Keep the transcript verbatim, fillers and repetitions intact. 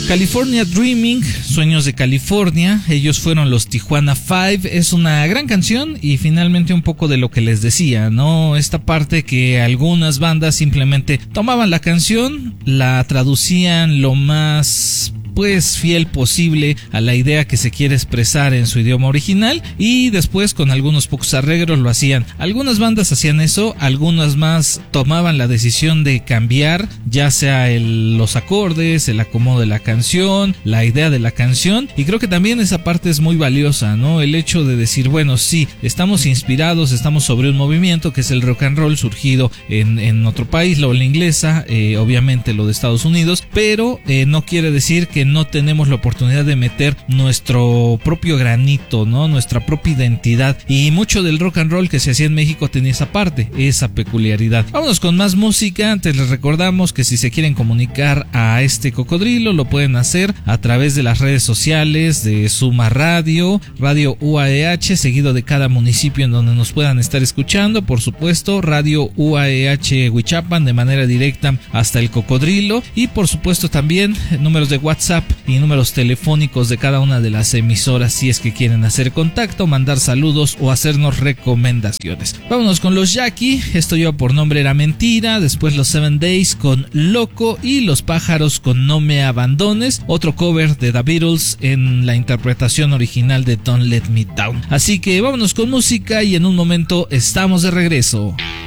California Dreaming, Sueños de California, ellos fueron los Tijuana Five. Es una gran canción y finalmente un poco de lo que les decía, ¿no? Esta parte que algunas bandas simplemente tomaban la canción, la traducían lo más pues fiel posible a la idea que se quiere expresar en su idioma original y después con algunos pocos arreglos lo hacían. Algunas bandas hacían eso, algunas más tomaban la decisión de cambiar ya sea el, los acordes, el acomodo de la canción, la idea de la canción, y creo que también esa parte es muy valiosa, ¿no? El hecho de decir, bueno, sí, estamos inspirados, estamos sobre un movimiento que es el rock and roll surgido en, en otro país, la ola inglesa, eh, obviamente lo de Estados Unidos, pero eh, no quiere decir que no tenemos la oportunidad de meter nuestro propio granito, ¿no? Nuestra propia identidad, y mucho del rock and roll que se hacía en México tenía esa parte, esa peculiaridad. Vámonos con más música. Antes les recordamos que si se quieren comunicar a este cocodrilo lo pueden hacer a través de las redes sociales de Suma Radio, Radio U A E H, seguido de cada municipio en donde nos puedan estar escuchando, por supuesto Radio U A E H Huichapan de manera directa hasta el cocodrilo, y por supuesto también números de WhatsApp y números telefónicos de cada una de las emisoras si es que quieren hacer contacto, mandar saludos o hacernos recomendaciones. Vámonos con los Jackie, esto lleva por nombre Era Mentira, después los Seven Days con Loco y Los Pájaros con No Me Abandones, otro cover de The Beatles en la interpretación original de Don't Let Me Down. Así que vámonos con música y en un momento estamos de regreso.